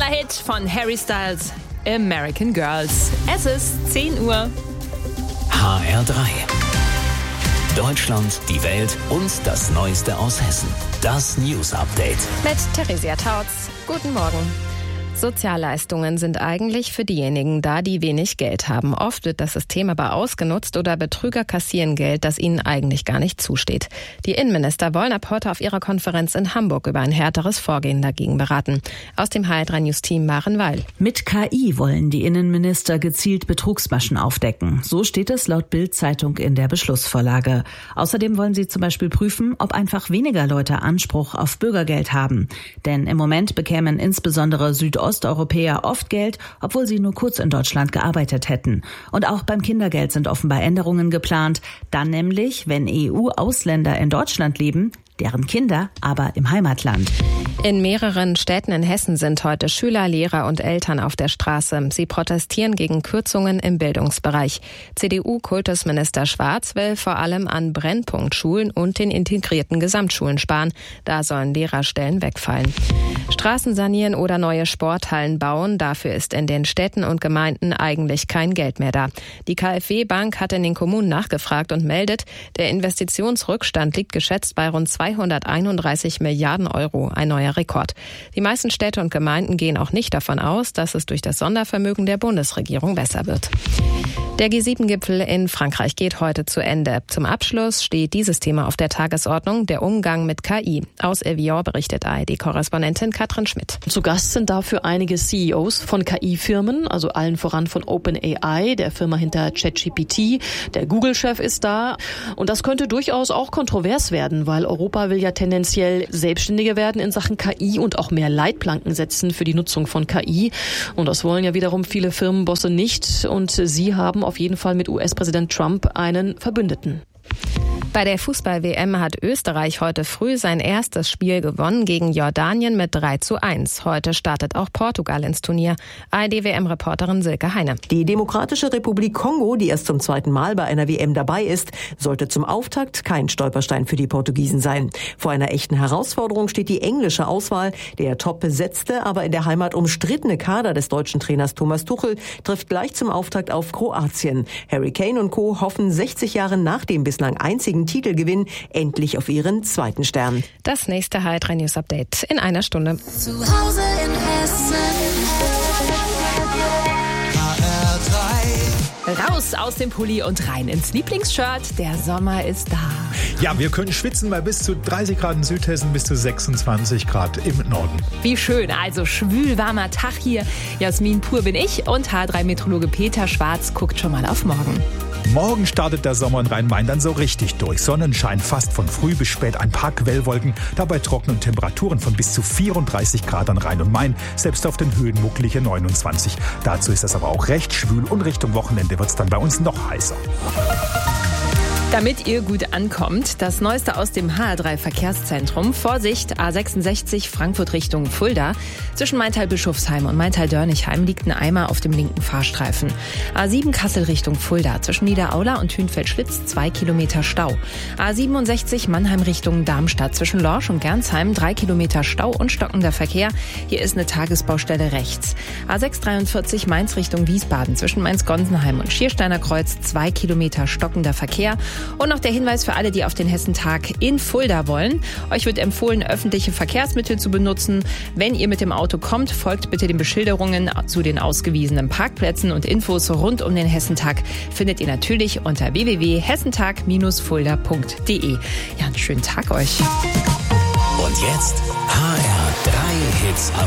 Hit von Harry Styles, American Girls. Es ist 10 Uhr. HR3. Deutschland, die Welt und das Neueste aus Hessen. Das News Update. Mit Theresia Tautz. Guten Morgen. Sozialleistungen sind eigentlich für diejenigen da, die wenig Geld haben. Oft wird das System aber ausgenutzt oder Betrüger kassieren Geld, das ihnen eigentlich gar nicht zusteht. Die Innenminister wollen ab heute auf ihrer Konferenz in Hamburg über ein härteres Vorgehen dagegen beraten. Aus dem HR3 News Team Maren Weil. Mit KI wollen die Innenminister gezielt Betrugsmaschen aufdecken. So steht es laut Bild-Zeitung in der Beschlussvorlage. Außerdem wollen sie zum Beispiel prüfen, ob einfach weniger Leute Anspruch auf Bürgergeld haben. Denn im Moment bekämen insbesondere Osteuropäer oft Geld, obwohl sie nur kurz in Deutschland gearbeitet hätten. Und auch beim Kindergeld sind offenbar Änderungen geplant. Dann nämlich, wenn EU-Ausländer in Deutschland leben, deren Kinder aber im Heimatland. In mehreren Städten in Hessen sind heute Schüler, Lehrer und Eltern auf der Straße. Sie protestieren gegen Kürzungen im Bildungsbereich. CDU-Kultusminister Schwarz will vor allem an Brennpunktschulen und den integrierten Gesamtschulen sparen. Da sollen Lehrerstellen wegfallen. Straßen sanieren oder neue Sporthallen bauen, dafür ist in den Städten und Gemeinden eigentlich kein Geld mehr da. Die KfW-Bank hat in den Kommunen nachgefragt und meldet, der Investitionsrückstand liegt geschätzt bei rund 231 Milliarden Euro, ein neuer Rekord. Die meisten Städte und Gemeinden gehen auch nicht davon aus, dass es durch das Sondervermögen der Bundesregierung besser wird. Der G7-Gipfel in Frankreich geht heute zu Ende. Zum Abschluss steht dieses Thema auf der Tagesordnung, der Umgang mit KI. Aus Evian berichtet ARD-Korrespondentin Katrin Schmidt. Zu Gast sind dafür einige CEOs von KI-Firmen, also allen voran von OpenAI, der Firma hinter ChatGPT. Der Google-Chef ist da. Und das könnte durchaus auch kontrovers werden, weil Europa will ja tendenziell selbstständiger werden in Sachen KI und auch mehr Leitplanken setzen für die Nutzung von KI. Und das wollen ja wiederum viele Firmenbosse nicht. Und sie haben auf jeden Fall mit US-Präsident Trump einen Verbündeten. Bei der Fußball-WM hat Österreich heute früh sein erstes Spiel gewonnen gegen Jordanien mit 3:1. Heute startet auch Portugal ins Turnier. ARD-WM-Reporterin Silke Heine. Die Demokratische Republik Kongo, die erst zum zweiten Mal bei einer WM dabei ist, sollte zum Auftakt kein Stolperstein für die Portugiesen sein. Vor einer echten Herausforderung steht die englische Auswahl. Der top besetzte, aber in der Heimat umstrittene Kader des deutschen Trainers Thomas Tuchel trifft gleich zum Auftakt auf Kroatien. Harry Kane und Co. hoffen 60 Jahre nach dem bislang einzigen Titelgewinn endlich auf ihren zweiten Stern. Das nächste HR3 News Update in einer Stunde. Zu Hause in Hessen. Raus aus dem Pulli und rein ins Lieblingsshirt. Der Sommer ist da. Ja, wir können schwitzen bei bis zu 30 Grad in Südhessen, bis zu 26 Grad im Norden. Wie schön, also schwül warmer Tag hier. Jasmin Pur bin ich und H3-Meteorologe Peter Schwarz guckt schon mal auf morgen. Morgen startet der Sommer in Rhein-Main dann so richtig durch. Sonnenschein fast von früh bis spät, ein paar Quellwolken, dabei trockene Temperaturen von bis zu 34 Grad an Rhein und Main, selbst auf den Höhen mucklige 29. Dazu ist es aber auch recht schwül und Richtung Wochenende wird es dann bei uns noch heißer. Damit ihr gut ankommt, das Neueste aus dem HR3-Verkehrszentrum. Vorsicht, A66 Frankfurt Richtung Fulda. Zwischen Maintal-Bischofsheim und Maintal-Dörnigheim liegt ein Eimer auf dem linken Fahrstreifen. A7 Kassel Richtung Fulda. Zwischen Niederaula und Hünfeld-Schlitz 2 Kilometer Stau. A67 Mannheim Richtung Darmstadt. Zwischen Lorsch und Gernsheim 3 Kilometer Stau und stockender Verkehr. Hier ist eine Tagesbaustelle rechts. A643 Mainz Richtung Wiesbaden. Zwischen Mainz-Gonsenheim und Schiersteiner Kreuz 2 Kilometer stockender Verkehr. Und noch der Hinweis für alle, die auf den Hessentag in Fulda wollen. Euch wird empfohlen, öffentliche Verkehrsmittel zu benutzen. Wenn ihr mit dem Auto kommt, folgt bitte den Beschilderungen zu den ausgewiesenen Parkplätzen und Infos rund um den Hessentag findet ihr natürlich unter www.hessentag-fulda.de. Ja, einen schönen Tag euch. Und jetzt HR3 Hits